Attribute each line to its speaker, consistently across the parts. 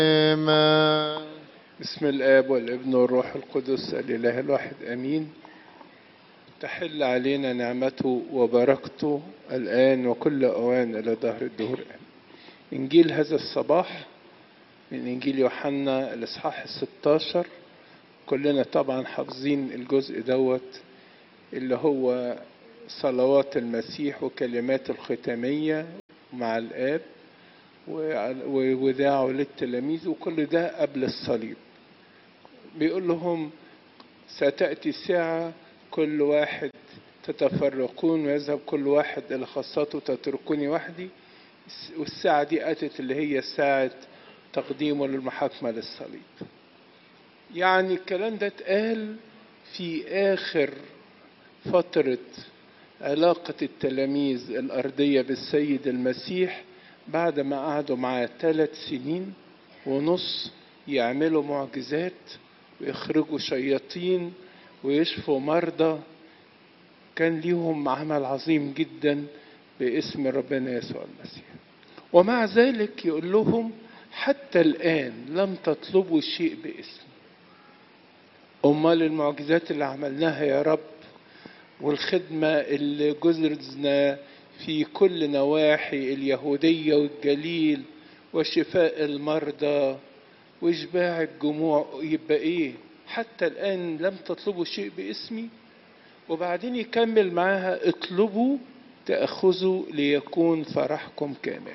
Speaker 1: بسم الآب والابن والروح القدس الإله الواحد آمين. تحل علينا نعمته وبركته الآن وكل أوان إلى دهر الدهور آمين. إنجيل هذا الصباح من إنجيل يوحنا الإصحاح 16. كلنا طبعا حافظين الجزء دوت اللي هو صلوات المسيح وكلمات الختامية مع الآب ووداعه للتلاميذ، وكل ده قبل الصليب. بيقول لهم ستأتي ساعة كل واحد تتفرقون ويذهب كل واحد إلى خاصته تتركوني وحدي، والساعة دي أتت اللي هي ساعة تقديمه للمحاكمة للصليب. يعني الكلام ده اتقال في آخر فترة علاقة التلاميذ الأرضية بالسيد المسيح، بعد ما قعدوا معاه 3 سنين ونص يعملوا معجزات ويخرجوا شياطين ويشفوا مرضى. كان ليهم عمل عظيم جدا باسم ربنا يسوع المسيح، ومع ذلك يقول لهم حتى الآن لم تطلبوا شيء باسمي. أمال المعجزات اللي عملناها يا رب والخدمة اللي جزرنا في كل نواحي اليهودية والجليل وشفاء المرضى وإشباع الجموع يبقى إيه؟ حتى الآن لم تطلبوا شيء باسمي. وبعدين يكمل معاها اطلبوا تأخذوا ليكون فرحكم كامل.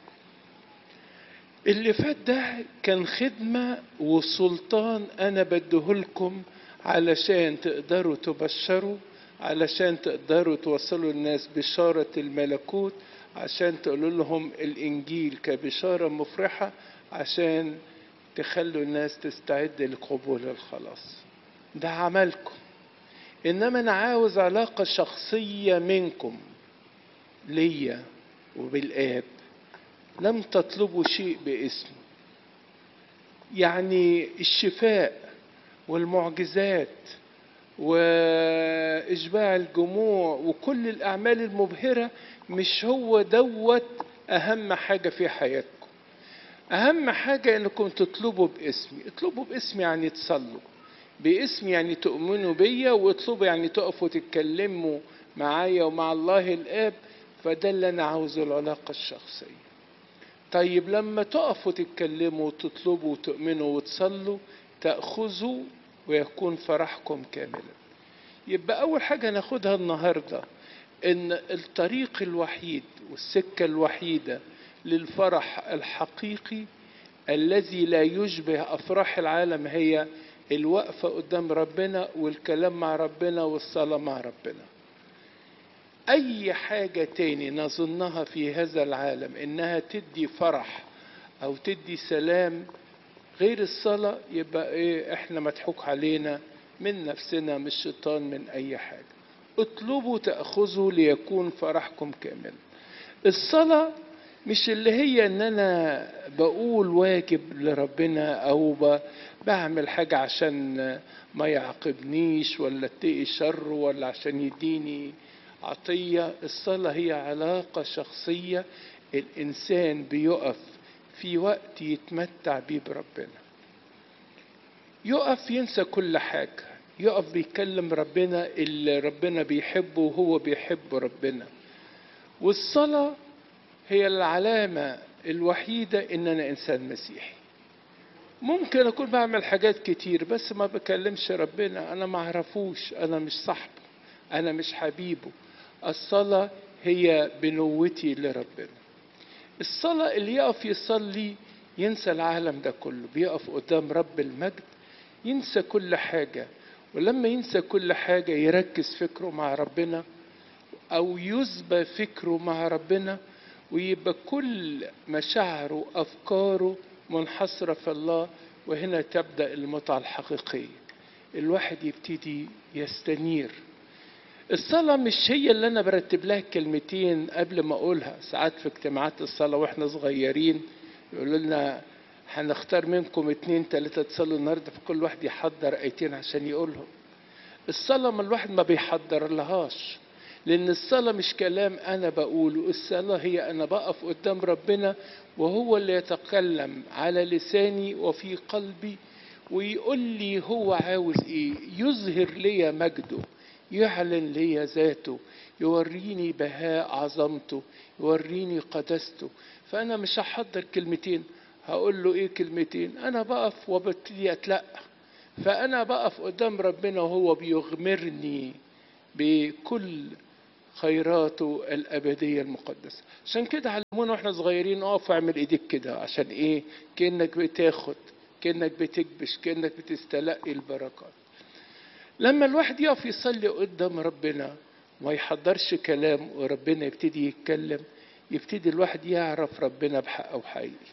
Speaker 1: اللي فات ده كان خدمة وسلطان أنا بديهولكم علشان تقدروا تبشروا، علشان تقدروا توصلوا الناس بشارة الملكوت، عشان تقولوا لهم الإنجيل كبشارة مفرحة، عشان تخلوا الناس تستعد لقبول الخلاص. ده عملكم. إنما أنا عاوز علاقة شخصية منكم ليا وبالآب. لم تطلبوا شيء باسمي، يعني الشفاء والمعجزات وإشباع الجموع وكل الأعمال المبهرة مش هو دوت أهم حاجة في حياتكم. أهم حاجة أنكم تطلبوا باسمي. اطلبوا باسمي يعني تصلوا باسمي، يعني تؤمنوا بيا، واطلبوا يعني تقفوا تتكلموا معايا ومع الله الآب. فده اللي أنا عاوزه، العلاقة الشخصية. طيب لما تقفوا تتكلموا وتطلبوا وتؤمنوا وتصلوا تأخذوا ويكون فرحكم كاملا. يبقى أول حاجة ناخدها النهاردة إن الطريق الوحيد والسكة الوحيدة للفرح الحقيقي الذي لا يشبه أفراح العالم هي الوقفة قدام ربنا والكلام مع ربنا والصلاة مع ربنا. أي حاجة تاني نظنها في هذا العالم إنها تدي فرح أو تدي سلام غير الصلاة، يبقى إيه؟ إحنا مضحوك علينا من نفسنا، من الشيطان، من أي حاجة. اطلبوا تأخذوا ليكون فرحكم كامل. الصلاة مش اللي هي إن أنا بقول واجب لربنا أو بعمل حاجة عشان ما يعاقبنيش ولا اتقي شر ولا عشان يديني عطية. الصلاة هي علاقة شخصية الإنسان بيقف في وقت يتمتع بيه بربنا، يقف ينسى كل حاجة، يقف بيكلم ربنا اللي ربنا بيحبه وهو بيحب ربنا. والصلاة هي العلامة الوحيدة إن أنا إنسان مسيحي. ممكن أكون بعمل حاجات كتير بس ما بكلمش ربنا، أنا ما أعرفوش، أنا مش صاحبه، أنا مش حبيبه. الصلاة هي بنوتي لربنا. الصلاة اللي يقف يصلي ينسى العالم ده كله، بيقف قدام رب المجد ينسى كل حاجة. ولما ينسى كل حاجة يركز فكره مع ربنا أو يسبى فكره مع ربنا، ويبقى كل مشاعره أفكاره منحصرة في الله. وهنا تبدأ المتعة الحقيقية، الواحد يبتدي يستنير. الصلاة مش هي اللي أنا برتب لها كلمتين قبل ما أقولها. ساعات في اجتماعات الصلاة وإحنا صغيرين يقولوا لنا هنختار منكم 2 3 تصلوا النهاردة، فكل واحد يحضر آيتين عشان يقولهم. الصلاة ما الواحد ما بيحضر لهاش، لأن الصلاة مش كلام أنا بقوله، الصلاة هي أنا بقف قدام ربنا وهو اللي يتكلم على لساني وفي قلبي، ويقول لي هو عاوز إيه، يظهر لي مجده، يعلن لي ذاته، يوريني بهاء عظمته، يوريني قدسته. فأنا مش هحضر كلمتين هقول له إيه كلمتين، أنا بقف وببتدي أتلقى. فأنا بقف قدام ربنا وهو بيغمرني بكل خيراته الأبدية المقدسة. عشان كده علمونا واحنا صغيرين اقف اعمل ايديك كده، عشان ايه؟ كأنك بتاخد، كأنك بتكبش، كأنك بتستلقي البركات. لما الواحد يقف يصلي قدام ربنا وما يحضرش كلام وربنا يبتدي يتكلم، يبتدي الواحد يعرف ربنا بحق وحقيقي.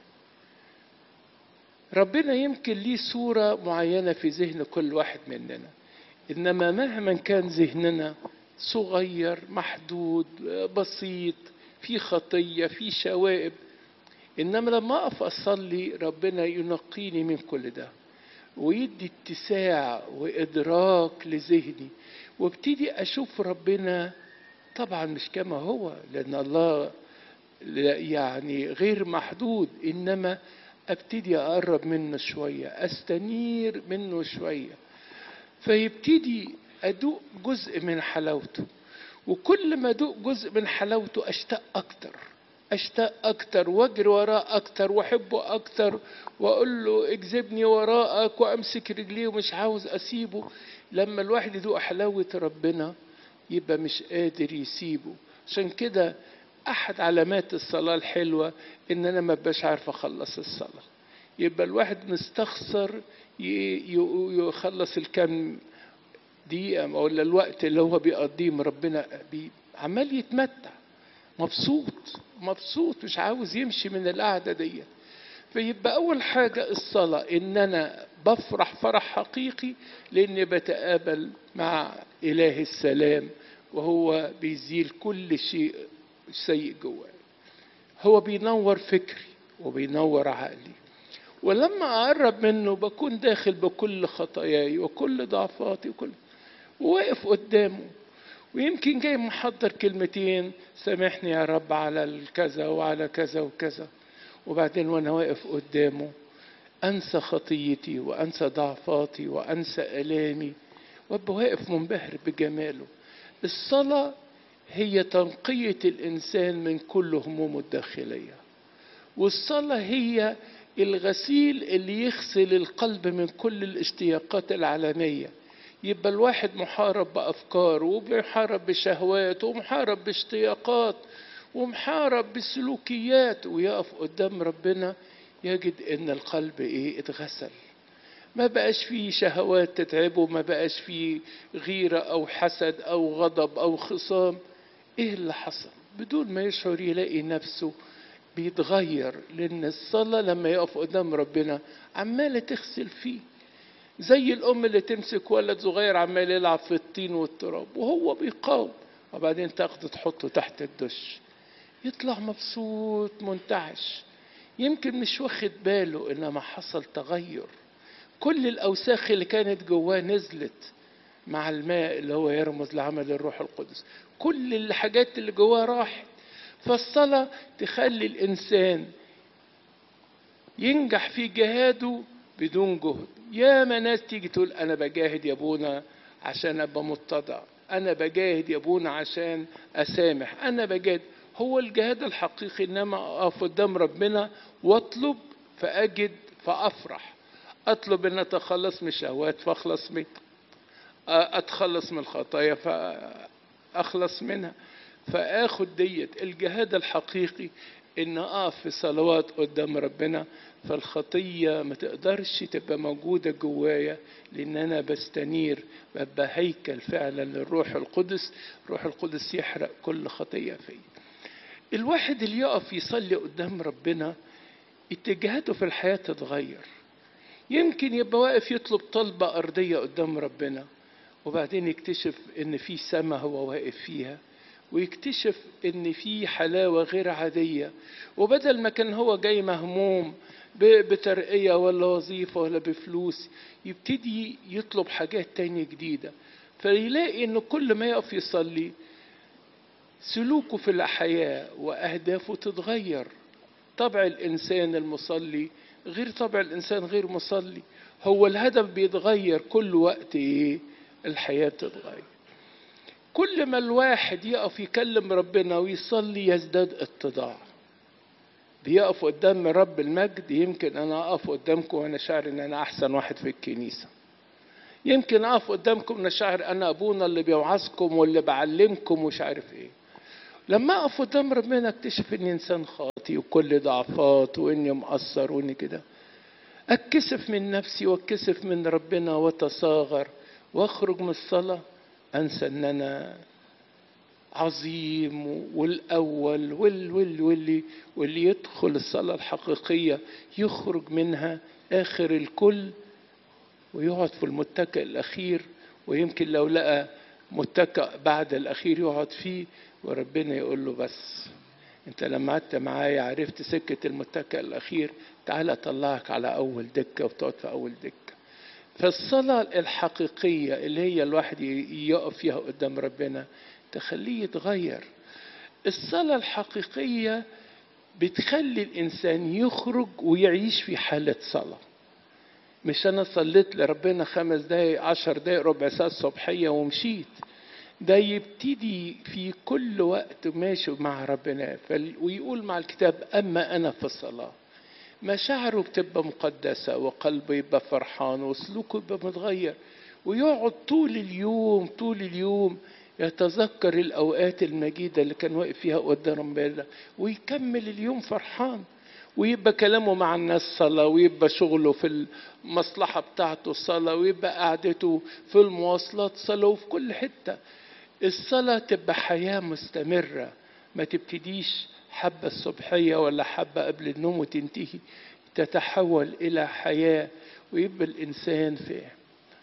Speaker 1: ربنا يمكن ليه صورة معينة في ذهن كل واحد مننا، إنما مهما كان ذهننا صغير محدود بسيط في خطية في شوائب، إنما لما أقف أصلي ربنا ينقيني من كل ده ويدي اتساع وإدراك لذهني، وابتدي أشوف ربنا طبعا مش كما هو، لأن الله يعني غير محدود، إنما ابتدي أقرب منه شوية، أستنير منه شوية، فيبتدي أدوق جزء من حلاوته. وكل ما أدوق جزء من حلاوته أشتاق أكتر، أشتاق أكتر وأجري وراه أكتر وأحبه أكتر، وأقول له اجذبني وراءك وأمسك رجليه ومش عاوز أسيبه. لما الواحد يدوق حلاوة ربنا يبقى مش قادر يسيبه. عشان كده أحد علامات الصلاة الحلوة إن أنا ما بقاش عارف أخلص الصلاة، يبقى الواحد مستخسر يخلص الكم دقيقة ولا الوقت اللي هو بيقضيه من ربنا، عمال يتمتع مبسوط مش عاوز يمشي من القعدة دي. فيبقى أول حاجة الصلاة، إن أنا بفرح فرح حقيقي لأني بتقابل مع إله السلام وهو بيزيل كل شيء سيء جواي، هو بينور فكري وبينور عقلي. ولما أقرب منه بكون داخل بكل خطاياي وكل ضعفاتي وواقف قدامه، ويمكن جاي محضر كلمتين سامحني يا رب على الكذا وعلى كذا وكذا، وبعدين وانا واقف قدامه انسى خطيتي وانسى ضعفاتي وانسى الامي وابقى واقف منبهر بجماله. الصلاة هي تنقية الانسان من كل همومه الداخلية، والصلاة هي الغسيل اللي يغسل القلب من كل الاشتياقات العالمية. يبقى الواحد محارب بأفكاره ومحارب بشهوات ومحارب باشتياقات ومحارب بسلوكيات، ويقف قدام ربنا يجد ان القلب اتغسل، ما بقاش فيه شهوات تتعبه، ما بقاش فيه غيرة او حسد او غضب او خصام. ايه اللي حصل؟ بدون ما يشعر يلاقي نفسه بيتغير، لان الصلاة لما يقف قدام ربنا عمالة تغسل فيه، زي الام اللي تمسك ولد صغير عمال يلعب في الطين والتراب وهو بيقاوم، وبعدين تاخده تحطه تحت الدش يطلع مبسوط منتعش، يمكن مش واخد باله انما حصل تغير. كل الاوساخ اللي كانت جواه نزلت مع الماء اللي هو يرمز لعمل الروح القدس، كل الحاجات اللي جواه راحت. فالصلاة تخلي الانسان ينجح في جهاده بدون جهد. يا ناس تيجي تقول انا بجاهد يا ابونا عشان ابقى متضع، انا بجاهد يا ابونا عشان اسامح، انا بجاهد. هو الجهاد الحقيقي انما اقف قدام ربنا واطلب فاجد فافرح، اطلب ان اتخلص من الشهوات فاخلص منها، اتخلص من الخطايا فاخلص منها، فاخد ديت الجهاد الحقيقي ان اقف في صلوات قدام ربنا. فالخطية ما تقدرش تبقى موجودة جوايا، لان انا بستنير، ببقى هيكل فعلا للروح القدس، روح القدس يحرق كل خطية فيا. الواحد اللي يقف يصلي قدام ربنا اتجاهاته في الحياة تتغير. يمكن يبقى واقف يطلب طلبة أرضية قدام ربنا، وبعدين يكتشف ان في سماء هو واقف فيها، ويكتشف ان في حلاوة غير عادية، وبدل ما كان هو جاي مهموم بترقية ولا وظيفة ولا بفلوس، يبتدي يطلب حاجات تانية جديدة. فيلاقي ان كل ما يقف يصلي سلوكه في الحياة وأهدافه تتغير. طبع الإنسان المصلي غير طبع الإنسان غير مصلي. هو الهدف بيتغير كل وقت الحياة تتغير. كل ما الواحد يقف يكلم ربنا ويصلي يزداد اتضاع. بيقف قدام رب المجد، يمكن أنا أقف قدامكم وأنا شاعر إن أنا أحسن واحد في الكنيسة، يمكن أقف قدامكم وأنا شاعر أنا أبونا اللي بيوعظكم واللي بعلمكم ومش عارف إيه. لما أقف قدام ربنا أكتشف إني إنسان خاطئ وكل ضعفات وإني مقصر وإني كده، أتكسف من نفسي وأتكسف من ربنا وأتصاغر وأخرج من الصلاة أنسى إن أنا عظيم والأول واللي يدخل الصلاة الحقيقية يخرج منها آخر الكل ويقعد في المتكئ الأخير، ويمكن لو لقى متكئ بعد الأخير يقعد فيه، وربنا يقول له بس أنت لما قعدت معايا عرفت سكة المتكئ الأخير، تعالى أطلعك على أول دكة وتقعد في أول دكة. فالصلاة الحقيقية اللي هي الواحد يقف فيها قدام ربنا تخليه يتغير. الصلاة الحقيقية بتخلي الإنسان يخرج ويعيش في حالة صلاة. مش أنا صليت لربنا 5 دقايق 10 دقايق ربع ساعة الصبحية ومشيت، ده يبتدي في كل وقت ماشي مع ربنا. ويقول مع الكتاب أما أنا في الصلاة مشاعره بتبقى مقدسة وقلبه يبقى فرحان وسلوكه يبقى متغير، ويقعد طول اليوم يتذكر الأوقات المجيدة اللي كان واقف فيها قدام ربنا، ويكمل اليوم فرحان، ويبقى كلامه مع الناس صلاة، ويبقى شغله في المصلحة بتاعته صلاة، ويبقى قعدته في المواصلات صلاة، وفي كل حتة. الصلاة تبقى حياة مستمرة، ما تبتديش حبة الصبحية ولا حبة قبل النوم وتنتهي، تتحول إلى حياة ويبقى الإنسان فاهم.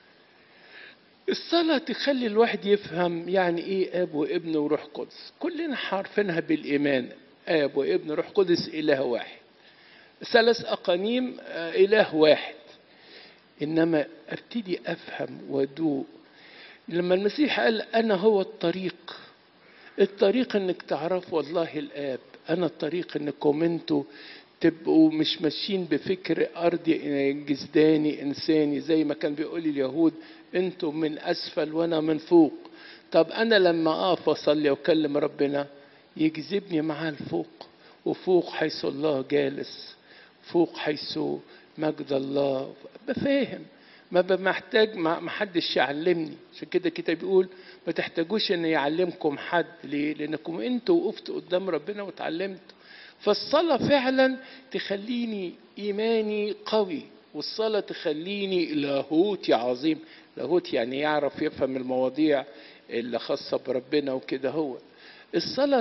Speaker 1: الصلاة تخلي الواحد يفهم يعني إيه آب وابن وروح قدس. كلنا عارفينها بالإيمان، آب وابن روح قدس إله واحد، 3 أقانيم إله واحد. إنما أبتدي أفهم وأدوق لما المسيح قال أنا هو الطريق إنك تعرفوا والله الآب، أنا الطريق إنكم أنتوا تبقوا مش ماشيين بفكر أرضي جسداني إنساني زي ما كان بيقول اليهود أنتوا من أسفل وأنا من فوق. طب أنا لما أقف أصلي وأكلم ربنا يجذبني معاه لفوق، وفوق حيث الله جالس، فوق حيث مجد الله. بفهم، ما بمحتاج ما حدش يعلمني. عشان كده الكتاب بيقول ما تحتاجوش ان يعلمكم حد. ليه؟ لانكم انتوا وقفتوا قدام ربنا وتعلمتوا. فالصلاة فعلا تخليني ايماني قوي، والصلاة تخليني لاهوتي عظيم. لاهوت يعني يعرف يفهم المواضيع اللي خاصة بربنا وكده. هو الصلاة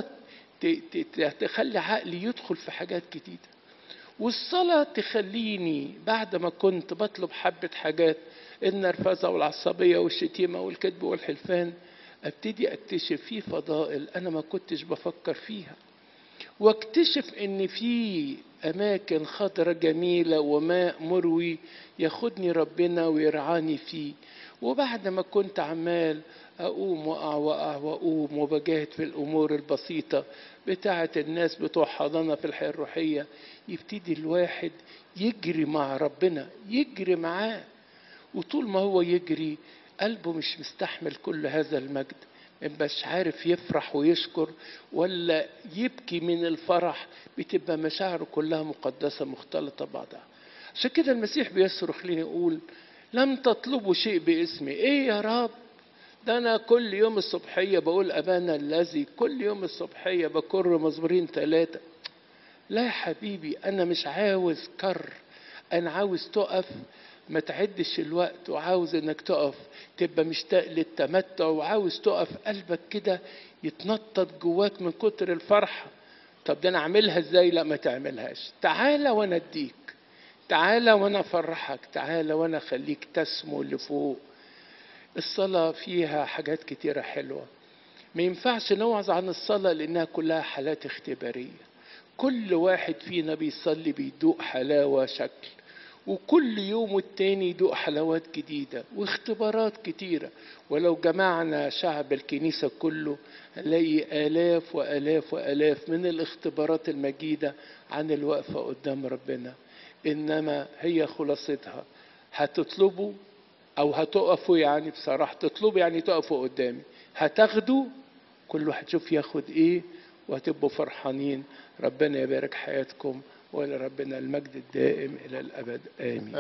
Speaker 1: تخلي عقلي يدخل في حاجات جديدة. والصلاة تخليني بعد ما كنت بطلب حبة حاجات، النرفزة والعصبية والشتيمة والكذب والحلفان، ابتدي اكتشف في فضائل انا ما كنتش بفكر فيها، واكتشف ان في اماكن خضرة جميلة وماء مروي ياخدني ربنا ويرعاني فيه. وبعد ما كنت عمال اقوم واقوم وبجاهد في الامور البسيطة بتاعة الناس بتوع حضانة في الحياة الروحية، يبتدي الواحد يجري مع ربنا، يجري معاه. وطول ما هو يجري قلبه مش مستحمل كل هذا المجد، مبقاش عارف يفرح ويشكر ولا يبكي من الفرح، بتبقى مشاعره كلها مقدسة مختلطة بعضها. عشان كده المسيح بيصرخ لنا يقول لم تطلبوا شيء باسمي. ايه يا رب؟ ده انا كل يوم الصبحية بقول ابانا الذي، كل يوم الصبحية بكر مزمورين 3. لا يا حبيبي، انا مش عاوز انا عاوز تقف ما تعدش الوقت، وعاوز انك تقف تبقى مشتاق للتمتع، وعاوز تقف قلبك كده يتنطط جواك من كتر الفرحة. طب ده انا اعملها ازاي؟ لا ما تعملهاش، تعالى وانا اديك، تعالى وانا افرحك، تعالى وانا اخليك تسمو لفوق. الصلاة فيها حاجات كتيرة حلوة، ما ينفعش نوعظ عن الصلاة لانها كلها حالات اختبارية. كل واحد فينا بيصلي بيدوق حلاوة شكل، وكل يوم والتاني يدوق حلاوات جديدة واختبارات كتيرة. ولو جمعنا شعب الكنيسة كله هنلاقي آلاف وآلاف وآلاف من الاختبارات المجيدة عن الوقفة قدام ربنا. إنما هي خلاصتها، هتطلبوا أو هتقفوا، يعني بصراحة تطلبوا يعني تقفوا قدامي، هتاخدوا كل واحد شوف ياخد إيه وهتبقوا فرحانين. ربنا يبارك حياتكم ولربنا المجد الدائم إلى الأبد، آمين.